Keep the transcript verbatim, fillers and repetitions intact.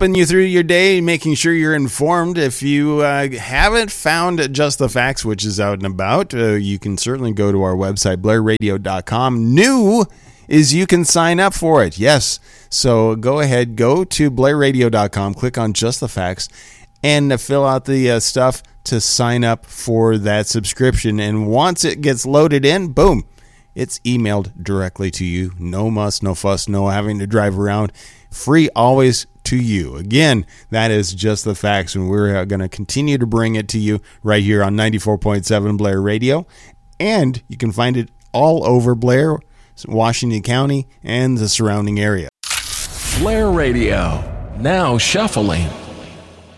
helping you through your day, making sure you're informed. If you uh, haven't found Just the Facts, which is out and about, uh, you can certainly go to our website, blair radio dot com. New is you can sign up for it. Yes. So go ahead, go to blair radio dot com, click on Just the Facts, and uh, fill out the uh, stuff to sign up for that subscription. And once it gets loaded in, boom, it's emailed directly to you. No muss, no fuss, no having to drive around. Free always to you. Again, that is Just the Facts, and we're going to continue to bring it to you right here on ninety-four point seven Blair Radio. And you can find it all over Blair, Washington County, and the surrounding area. Blair Radio, now shuffling.